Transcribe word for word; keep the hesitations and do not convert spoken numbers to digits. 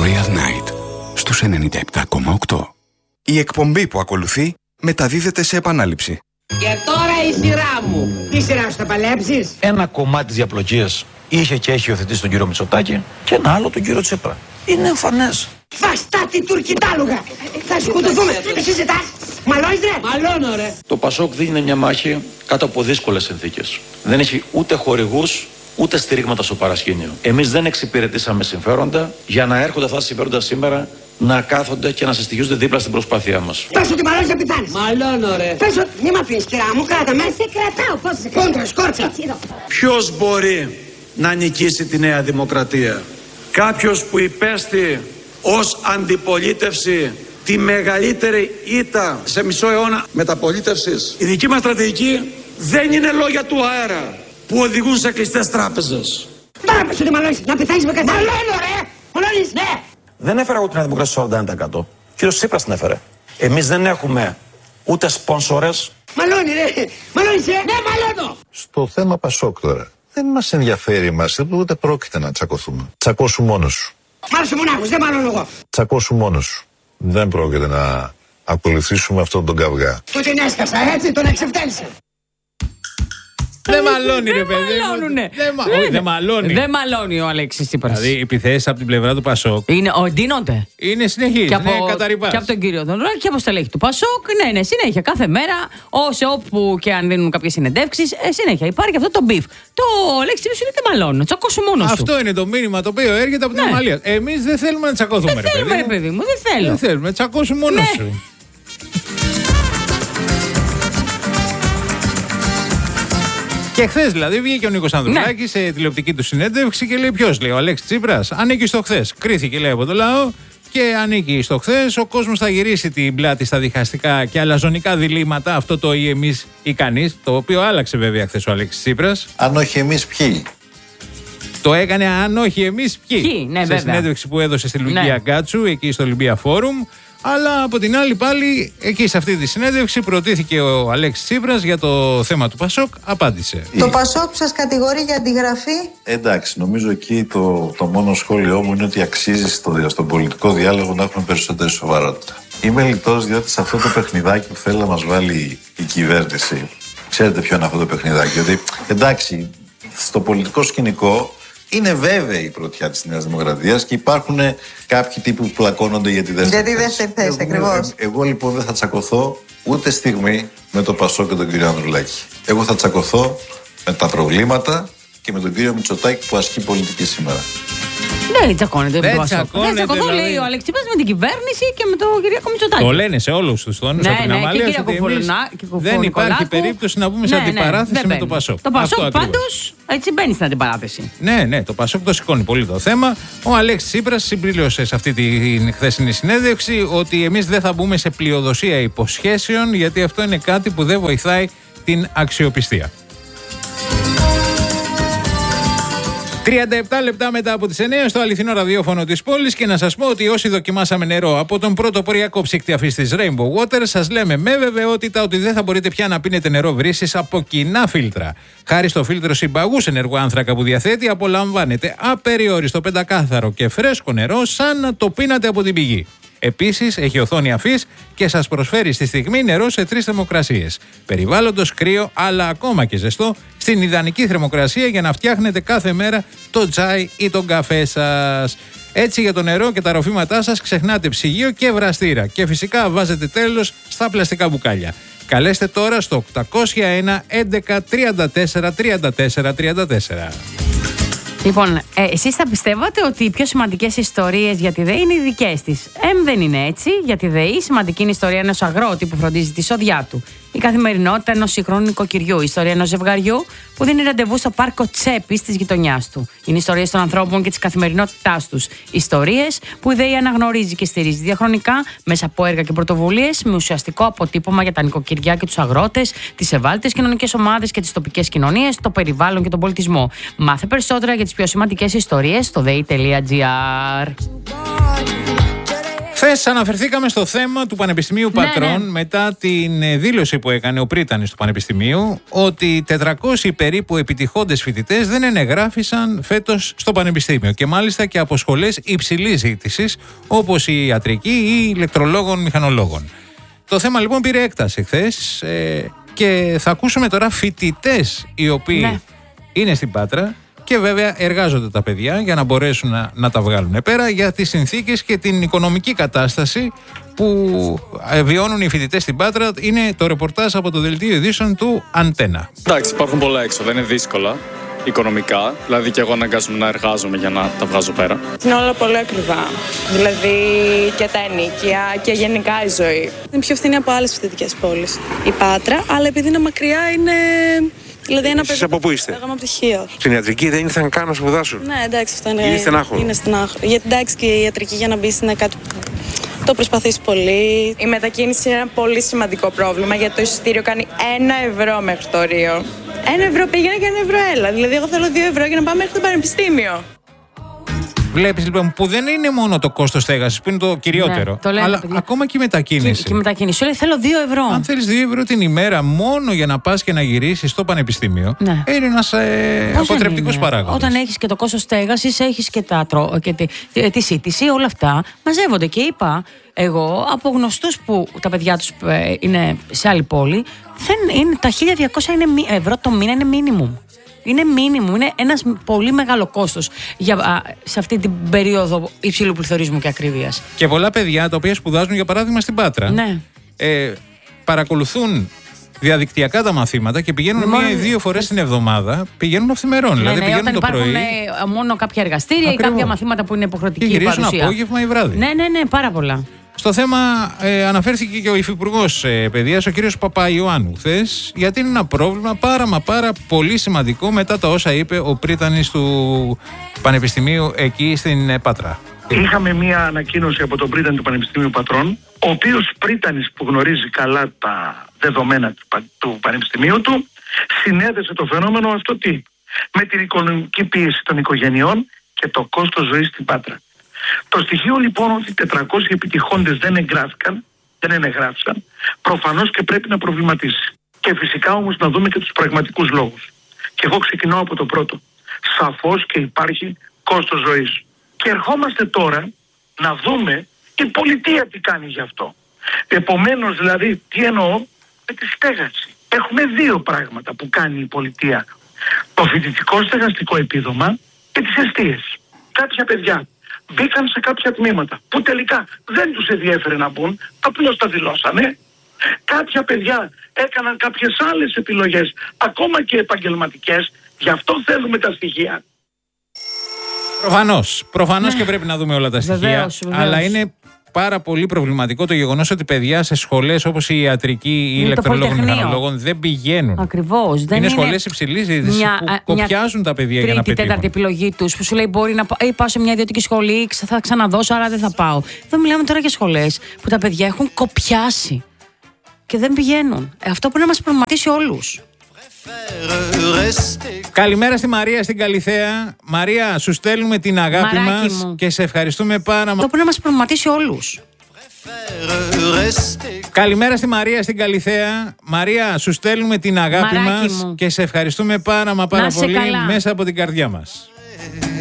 Royal Night στους ενενήντα επτά κόμμα οκτώ. Η εκπομπή που ακολουθεί μεταδίδεται σε επανάληψη. Και τώρα η σειρά μου. Τι σειρά σου θα παλέψεις? Ένα κομμάτι της διαπλοκής είχε και έχει υιοθετήσει τον κύριο Μητσοτάκη και ένα άλλο τον κύριο Τσίπρα. Είναι εμφανές. Βαστά την τουρκιτάλουγα. Θα σκοτωθούμε. Εσύ ζητάς? Μαλώνεις ρε? Μαλώνω ρε. Το Πασόκ δίνει μια μάχη κάτω από δύσκολες συνθήκες. Δεν έχει ούτε χορηγούς ούτε στηρίγματα στο παρασκήνιο. Εμείς δεν εξυπηρετήσαμε συμφέροντα για να έρχονται αυτά τα συμφέροντα σήμερα να κάθονται και να συστοιχίζονται δίπλα στην προσπάθειά μας. Πες ότι μαλώνεις να πιθάνεις. Μαλώνω ρε. Πες ότι μη μ' αφήνεις κυρά μου, κράτα με. Σε κρατάω, πώς σε κρατάω. Κόντρα, σκόρτσα. Ποιος μπορεί να νικήσει τη Νέα Δημοκρατία? Κάποιος που υπέστη ως αντιπολίτευση τη μεγαλύτερη ήττα σε μισό αιώνα μεταπολίτευσης. Η δική μας στρατηγική δεν είναι λόγια του αέρα που οδηγούν σε κλειστές τράπεζες. Τώρα πες ότι μαλώνεις, να πιθάνεις με κάτι. Μαλώνω ρε. Μαλώνεις, ναι. Δεν έφερα εγώ την Νέα Δημοκρατία στο σαράντα ένα τοις εκατό. Ο κύριος Τσίπρας την έφερε. Εμείς δεν έχουμε ούτε σπόνσορες. Μαλώνει ρε. Μαλώνεις ρε. Ναι, μαλώνω. Στο θέμα Πασόκ τώρα. Δεν μας ενδιαφέρει εμάς, ούτε πρόκειται να τσακωθούμε. Τσακώσου μόνος σου. Μ' άρεσε μονάχος, δεν μαλώνω εγώ. Τσακώσου μόνος σου. Δεν πρόκειται να ακολουθήσουμε αυτόν τον καυγά. Του την έσκασα, έτσι, τον εξευτέλισε. Δεν μαλώνει ρε παιδί. Μαλώνουνε. Δεν μαλώνει. Δεν μαλώνει ο Αλέξης Τσίπρας. Δηλαδή, οι επιθέσεις από την πλευρά του Πασόκ Είναι, ο, ντύνονται. είναι συνεχείς, Και από, είναι καταρρυπάς. και από τον κύριο Δονδράκη και από στελέχη του Πασόκ. Ναι, ναι, συνέχεια. Κάθε μέρα, όσο όπου και αν δίνουν κάποιες συνεντεύξεις, ε, συνέχεια υπάρχει αυτό το μπιφ. Το Αλέξη Τσίπρας είναι δεν μαλώνει. Τσακώσου μόνος σου. Αυτό είναι το μήνυμα το οποίο έρχεται από την Ναι. Ομαλία. Εμείς δεν θέλουμε να τσακωθούμε, Δεν ρε θέλουμε, ρε παιδί. παιδί μου, δεν θέλω. Δεν θέλουμε, τσακώσου μόνος Ναι. σου. Και χθες δηλαδή βγήκε ο Νίκος Ανδρουλάκης σε τηλεοπτική του συνέντευξη και λέει: ποιος, λέει, ο Αλέξης Τσίπρας? Ανήκει στο χθες. Κρίθηκε, λέει, από το λαό και ανήκει στο χθες. Ο κόσμος θα γυρίσει την πλάτη στα διχαστικά και αλαζονικά διλήμματα. Αυτό το ή εμείς ή κανείς. Το οποίο άλλαξε βέβαια χθες ο Αλέξης Τσίπρας. Αν όχι εμείς ποιοι? Το έκανε αν όχι εμείς ποιοι. Ποιοι, ναι, σε βέβαια. συνέντευξη που έδωσε στη Λουκία Ναι. Γκάτσου, εκεί στο Ολυμπία Φόρουμ. Αλλά από την άλλη πάλι, εκεί σε αυτή τη συνέντευξη προτίθηκε ο Αλέξης Τσίπρας για το θέμα του Πασόκ, απάντησε. Το Πασόκ που σας κατηγορεί για αντιγραφή. Εντάξει, νομίζω εκεί το, το μόνο σχόλιο μου είναι ότι αξίζει στο, στον πολιτικό διάλογο να έχουμε περισσότερη σοβαρότητα. Είμαι λιτός διότι σε αυτό το παιχνιδάκι που θέλει να μας βάλει η κυβέρνηση, ξέρετε ποιο είναι αυτό το παιχνιδάκι? Ότι εντάξει, στο πολιτικό σκηνικό είναι βέβαιη η πρωτιά της Νέας Δημοκρατίας και υπάρχουν κάποιοι τύποι που πλακώνονται για τη δεύτερη Για τη δεύτερη θέση, ακριβώς. Ε, εγώ λοιπόν δεν θα τσακωθώ ούτε στιγμή με το Πασόκ και τον κύριο Ανδρουλάκη. Εγώ θα τσακωθώ με τα προβλήματα και με τον κύριο Μητσοτάκη που ασκεί πολιτική σήμερα. Δεν τσακώνεται με Δεν το Πασόκ. τσακώνεται, Δεν τσακωθώ, δηλαδή. λέει ο Αλέξης Τσίπρας, με την κυβέρνηση και με τον Κυριάκο Μητσοτάκη. Το λένε σε όλους τους τόνους Ναι, από την ναι, Αμαλία και ότι κυρία εμείς Κουφουλνά- και Κουφου- δεν υπάρχει Νικολάκου. περίπτωση να μπούμε σε Ναι, ναι, αντιπαράθεση δεν με το μπαίνει. Πασόκ. Το Πασόκ Αυτό ακριβώς. πάντως έτσι μπαίνει στην αντιπαράθεση. Ναι, ναι, το Πασόκ το σηκώνει πολύ το θέμα. Ο Αλέξης Τσίπρας συμπλήρωσε σε αυτή τη χθεσινή συνέντευξη ότι εμείς δεν θα μπούμε σε πλειοδοσία υποσχέσεων, γιατί αυτό είναι κάτι που δεν βοηθάει την αξιοπιστία. τριάντα επτά λεπτά μετά από τις εννιά στο αληθινό ραδιόφωνο της πόλης και να σας πω ότι όσοι δοκιμάσαμε νερό από τον πρώτο ποριακό ψύκτη αφής της Rainbow Water, σας λέμε με βεβαιότητα ότι δεν θα μπορείτε πια να πίνετε νερό βρύσης από κοινά φίλτρα. Χάρη στο φίλτρο συμπαγούς ενεργού άνθρακα που διαθέτει, απολαμβάνετε απεριόριστο πεντακάθαρο και φρέσκο νερό σαν να το πίνατε από την πηγή. Επίσης, έχει οθόνη αφής και σας προσφέρει στη στιγμή νερό σε τρεις θερμοκρασίες. Περιβάλλοντος, κρύο, αλλά ακόμα και ζεστό, στην ιδανική θερμοκρασία για να φτιάχνετε κάθε μέρα το τσάι ή τον καφέ σας. Έτσι, για το νερό και τα ροφήματά σας ξεχνάτε ψυγείο και βραστήρα και φυσικά βάζετε τέλος στα πλαστικά μπουκάλια. Καλέστε τώρα στο οκτακόσια ένα έντεκα τριάντα τέσσερα τριάντα τέσσερα τριάντα τέσσερα. Λοιπόν, ε, εσείς θα πιστεύατε ότι οι πιο σημαντικές ιστορίες για τη ΔΕΗ είναι οι δικές της. Εμ, δεν είναι έτσι. Για τη ΔΕΗ σημαντική είναι η ιστορία ενός αγρότη που φροντίζει τη σοδιά του. Η καθημερινότητα ενός σύγχρονου νοικοκυριού. Η ιστορία ενός ζευγαριού που δίνει ραντεβού στο πάρκο Τσέπης της γειτονιάς του. Είναι ιστορίες των ανθρώπων και της καθημερινότητάς τους. Ιστορίες που η ΔΕΗ αναγνωρίζει και στηρίζει διαχρονικά μέσα από έργα και πρωτοβουλίες με ουσιαστικό αποτύπωμα για τα νοικοκυριά και τους αγρότες, τις ευάλωτες κοινωνικές ομάδες και τις τοπικές κοινωνίες, το περιβάλλον και τον πολιτισμό. Μάθε περισσότερα για τις πιο σημαντικές ιστορίες στο δέη τελεία τζι άρ. Χθες αναφερθήκαμε στο θέμα του Πανεπιστημίου Πατρών, ναι, ναι. μετά την δήλωση που έκανε ο πρίτανης του Πανεπιστημίου ότι τετρακόσιοι περίπου επιτυχόντες φοιτητές δεν ενεγράφησαν φέτος στο Πανεπιστήμιο και μάλιστα και από σχολές υψηλής ζήτησης όπως η ιατρική ή ηλεκτρολόγων μηχανολόγων. Το θέμα λοιπόν πήρε έκταση χθες ε, και θα ακούσουμε τώρα φοιτητές οι οποίοι ναι. είναι στην Πάτρα. Και βέβαια εργάζονται τα παιδιά για να μπορέσουν να, να τα βγάλουν πέρα για τις συνθήκες και την οικονομική κατάσταση που βιώνουν οι φοιτητές στην Πάτρα. Είναι το ρεπορτάζ από το δελτίο ειδήσεων του Αντένα. Εντάξει, υπάρχουν πολλά έξοδα, είναι δύσκολα οικονομικά. Δηλαδή και εγώ αναγκάζομαι να εργάζομαι για να τα βγάζω πέρα. Είναι όλα πολύ ακριβά. Δηλαδή και τα ενίκια και γενικά η ζωή. Είναι πιο φθηνή από άλλες φοιτητικές πόλεις η Πάτρα, αλλά επειδή είναι μακριά είναι. Δηλαδή ένα παιδί. Από πού είστε? Εγώ από πτυχίο. Στην ιατρική δεν ήρθαν καν να σπουδάσουν. Ναι, εντάξει, αυτό είναι. Είναι στενάχωρο. Είναι στενάχωρο. Γιατί εντάξει και η ιατρική για να μπει είναι κάτι που το προσπαθείς πολύ. Η μετακίνηση είναι ένα πολύ σημαντικό πρόβλημα γιατί το εισιτήριο κάνει ένα ευρώ μέχρι το Ρίο. Ένα ευρώ πήγαινε και ένα ευρώ έλα. Δηλαδή, εγώ θέλω δύο ευρώ για να πάω μέχρι το πανεπιστήμιο. Βλέπεις λοιπόν που δεν είναι μόνο το κόστος στέγασης που είναι το κυριότερο, ναι, το λέμε, αλλά παιδιά. Ακόμα και η μετακίνηση. Και, και η μετακίνηση. Σου λέει θέλω δύο ευρώ. Αν θέλεις δύο ευρώ την ημέρα μόνο για να πας και να γυρίσεις στο πανεπιστήμιο, ναι. είναι ένας ε, αποτρεπτικός παράγοντας. Όταν έχεις και το κόστος στέγασης, έχεις και, τα, και τη, τη, τη σύντηση, όλα αυτά μαζεύονται. Και είπα εγώ από γνωστούς που τα παιδιά τους ε, είναι σε άλλη πόλη, δεν είναι, τα χίλια διακόσια ευρώ το μήνα είναι minimum. Είναι μήνυμου, είναι ένας πολύ μεγάλο κόστος για, α, σε αυτή την περίοδο υψηλού πληθωρισμού και ακρίβειας. Και πολλά παιδιά τα οποία σπουδάζουν για παράδειγμα στην Πάτρα ναι. ε, παρακολουθούν διαδικτυακά τα μαθήματα και πηγαίνουν μία ή δύο φορές την εβδομάδα, πηγαίνουν αυθημερών. Ναι, δηλαδή ναι, πηγαίνουν όταν το υπάρχουν πρωί. Μόνο κάποια εργαστήρια Ακριβώς. ή κάποια μαθήματα που είναι υποχρεωτική και γυρίζουν παρουσία. Απόγευμα ή βράδυ. Ναι, ναι, ναι, πάρα πολλά. Στο θέμα ε, αναφέρθηκε και ο Υφυπουργός ε, Παιδείας, ο κύριος Παπαϊωάννου, χθες, γιατί είναι ένα πρόβλημα πάρα μα πάρα πολύ σημαντικό μετά τα όσα είπε ο πρίτανης του Πανεπιστημίου εκεί στην ε, Πάτρα. Είχαμε μία ανακοίνωση από τον πρίτανη του Πανεπιστημίου Πατρών, ο οποίος πρίτανης που γνωρίζει καλά τα δεδομένα του, του Πανεπιστημίου του, συνέδεσε το φαινόμενο αυτό τι, με την οικονομική πίεση των οικογενειών και το κόστος ζωής στην Πάτρα. Το στοιχείο λοιπόν ότι τετρακόσιοι επιτυχόντες δεν εγγράφηκαν, δεν ενεγράφησαν, προφανώς και πρέπει να προβληματίσει. Και φυσικά όμως να δούμε και τους πραγματικούς λόγους. Και εγώ ξεκινάω από το πρώτο. Σαφώς και υπάρχει κόστος ζωής. Και ερχόμαστε τώρα να δούμε η πολιτεία τι κάνει γι' αυτό. Επομένως δηλαδή τι εννοώ με τη στέγαση. Έχουμε δύο πράγματα που κάνει η πολιτεία. Το φοιτητικό στεγαστικό επίδομα και τις εστίες. Κάποια παιδιά μπήκαν σε κάποια τμήματα που τελικά δεν τους ενδιέφερε να μπουν, απλώς τα δηλώσανε. Κάποια παιδιά έκαναν κάποιες άλλες επιλογές, ακόμα και επαγγελματικές, γι' αυτό θέλουμε τα στοιχεία. Προφανώς, προφανώς ναι. και πρέπει να δούμε όλα τα στοιχεία, βεβαίως, βεβαίως. αλλά είναι πάρα πολύ προβληματικό το γεγονός ότι παιδιά σε σχολές όπως η ιατρική ή η ηλεκτρολόγων μηχανολόγων δεν πηγαίνουν. Ακριβώς. Δεν είναι είναι σχολές υψηλής ζήτησης που κοπιάζουν τα παιδιά για να πετύχουν. Τέταρτη επιλογή τους που σου λέει μπορεί να πάω, πάω σε μια ιδιωτική σχολή, θα ξαναδώσω, άρα δεν θα πάω. Εδώ μιλάμε τώρα για σχολές που τα παιδιά έχουν κοπιάσει και δεν πηγαίνουν. Ε, αυτό πρέπει να μας προβληματίσει όλους. Καλημέρα στη Μαρία στην Καλιθέα. Μαρία, σου στέλνουμε την αγάπη Μαράκι μας μου. και σε ευχαριστούμε πάρα πολύ. Αυτό πρέπει να μας προβληματίσει όλους. Καλημέρα στη Μαρία στην Καλιθέα. Μαρία, σου στέλνουμε την αγάπη Μαράκι μας μου. και σε ευχαριστούμε πάρα μα πάρα Να σε πολύ καλά. μέσα από την καρδιά μας.